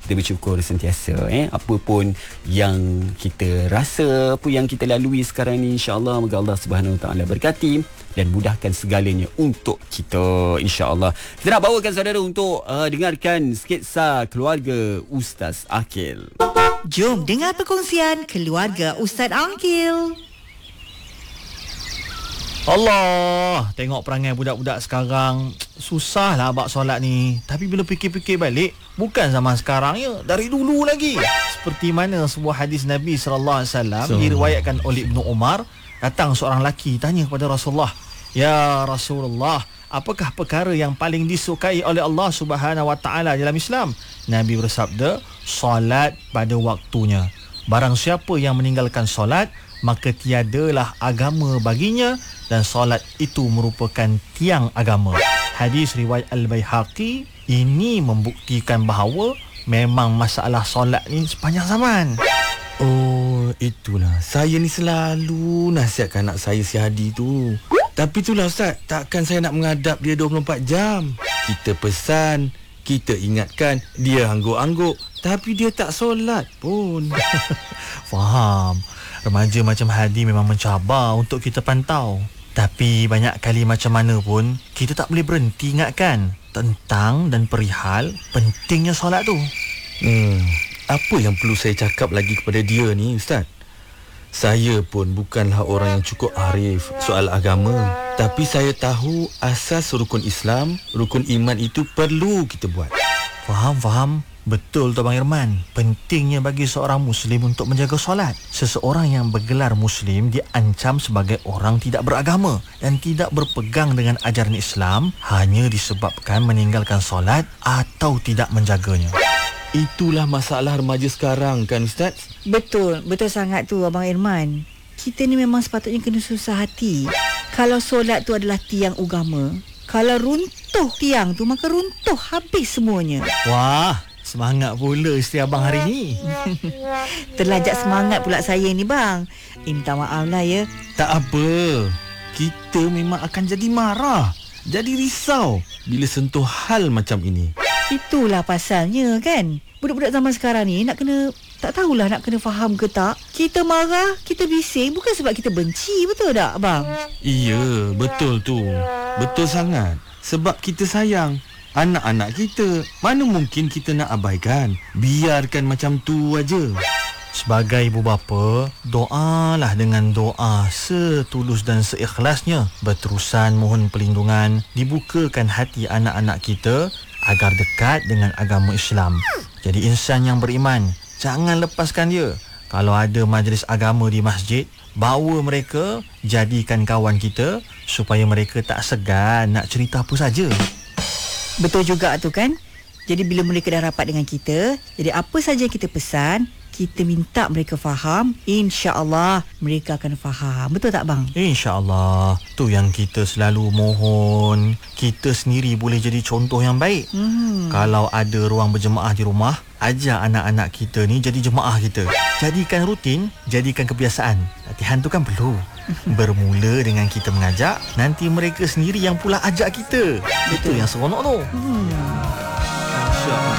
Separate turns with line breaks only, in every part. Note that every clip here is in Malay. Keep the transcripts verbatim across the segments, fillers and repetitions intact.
kita bersyukur sentiasa eh apa pun yang kita rasa, apa yang kita lalui sekarang ni, insya-Allah moga Allah Subhanahu Wa Taala berkati dan mudahkan segalanya untuk kita, insya-Allah. Kita nak bawakan saudara untuk uh, dengarkan sketsa keluarga Ustaz Akil.
Jom dengar perkongsian keluarga Ustaz Akil.
Allah, tengok perangai budak-budak sekarang. Susahlah bab solat ni. Tapi bila fikir-fikir balik, bukan zaman sekarang ya, dari dulu lagi. Seperti mana sebuah hadis Nabi sallallahu alaihi wasallam so. diriwayatkan oleh Ibnu Umar. Datang seorang lelaki tanya kepada Rasulullah, "Ya Rasulullah, apakah perkara yang paling disukai oleh Allah Subhanahu Wa Taala dalam Islam?" Nabi bersabda, "Solat pada waktunya. Barang siapa yang meninggalkan solat, maka tiadalah agama baginya, dan solat itu merupakan tiang agama." Hadis riwayat Al-Baihaqi. Ini membuktikan bahawa memang masalah solat ni sepanjang zaman.
Oh, itulah. Saya ni selalu nasihatkan anak saya si Hadi tu. Tapi itulah Ustaz, takkan saya nak menghadap dia dua puluh empat jam. Kita pesan, kita ingatkan, dia angguk-angguk, tapi dia tak solat pun.
Faham. Remaja macam Hadi memang mencabar untuk kita pantau. Tapi banyak kali macam mana pun, kita tak boleh berhenti ingatkan tentang dan perihal pentingnya solat tu.
Hmm, apa yang perlu saya cakap lagi kepada dia ni Ustaz? Saya pun bukanlah orang yang cukup arif soal agama, tapi saya tahu asas rukun Islam, rukun iman itu perlu kita buat.
Faham, faham. Betul tu Abang Irman. Pentingnya bagi seorang Muslim untuk menjaga solat. Seseorang yang bergelar Muslim diancam sebagai orang tidak beragama dan tidak berpegang dengan ajaran Islam hanya disebabkan meninggalkan solat atau tidak menjaganya.
Itulah masalah remaja sekarang kan Ustaz?
Betul, betul sangat tu Abang Irman. Kita ni memang sepatutnya kena susah hati. Kalau solat tu adalah tiang agama, kalau runtuh tiang tu, maka runtuh habis semuanya.
Wah, semangat pula isteri abang hari ni.
Terlajak semangat pula saya ni bang. Eh, minta maaf lah ya.
Tak apa. Kita memang akan jadi marah, jadi risau bila sentuh hal macam ini.
Itulah pasalnya kan. Budak-budak zaman sekarang ni nak kena, tak tahulah nak kena faham ke tak. Kita marah, kita bising bukan sebab kita benci, betul tak abang?
Iya, betul tu. Betul sangat. Sebab kita sayang anak-anak kita. Mana mungkin kita nak abaikan. Biarkan macam tu aja.
Sebagai ibu bapa, doalah dengan doa setulus dan seikhlasnya. Berterusan mohon perlindungan, dibukakan hati anak-anak kita agar dekat dengan agama Islam. Jadi insan yang beriman, jangan lepaskan dia. Kalau ada majlis agama di masjid, bawa mereka, jadikan kawan kita supaya mereka tak segan nak cerita apa saja.
Betul juga tu kan. Jadi bila mereka dah rapat dengan kita, jadi apa saja kita pesan, kita minta mereka faham, insya-Allah mereka akan faham. Betul tak bang?
Insya-Allah. Tu yang kita selalu mohon. Kita sendiri boleh jadi contoh yang baik. Hmm. Kalau ada ruang berjemaah di rumah, ajar anak-anak kita ni jadi jemaah kita. Jadikan rutin, jadikan kebiasaan. Latihan tu kan perlu. Bermula dengan kita mengajak, nanti mereka sendiri yang pula ajak kita. Betul yang seronok tu. Hmm. Insya-Allah.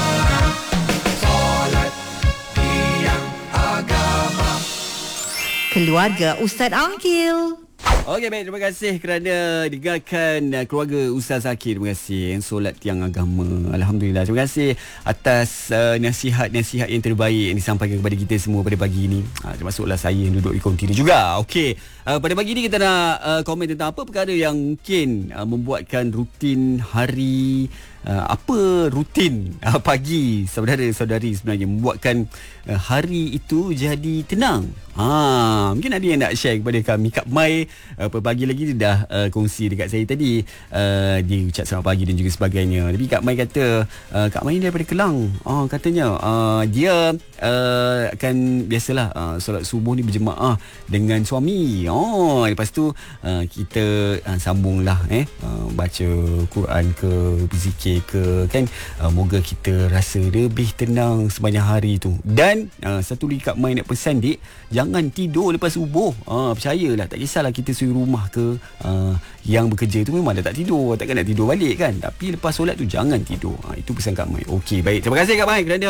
Keluarga Ustaz Akil.
Okey, baik, terima kasih kerana dengarkan uh, keluarga Ustaz Akil. Terima kasih. Solat tiang agama. Alhamdulillah. Terima kasih atas uh, nasihat-nasihat yang terbaik yang disampaikan kepada kita semua pada pagi ini. Uh, termasuklah saya yang duduk di konti juga. Okey. Uh, pada pagi ini kita nak uh, komen tentang apa perkara yang mungkin uh, membuatkan rutin hari uh, apa rutin uh, pagi saudara-saudari sebenarnya membuatkan uh, hari itu jadi tenang. Ha, mungkin ada yang nak share kepada kami. Kak Mai uh, pagi lagi dia dah uh, kongsi dekat saya tadi, uh, dia ucap selamat pagi dan juga sebagainya. Tapi Kak Mai kata uh, Kak Mai ni daripada Kelang. Oh, katanya uh, dia uh, akan biasalah uh, solat subuh ni berjemaah dengan suami. Oh, lepas tu uh, kita uh, sambunglah eh uh, baca Quran ke, berzikir ke kan. Uh, moga kita rasa lebih tenang sepanjang hari tu. Dan uh, satu lagi Kak Mai nak pesan, dik, jangan tidur lepas subuh. Uh, percayalah, tak kisahlah kita suri rumah ke, uh, yang bekerja tu memang dah tak tidur, takkan nak tidur balik kan. Tapi lepas solat tu jangan tidur. Uh, itu pesan Kak Mai. Okey, baik. Terima kasih Kak Mai kerana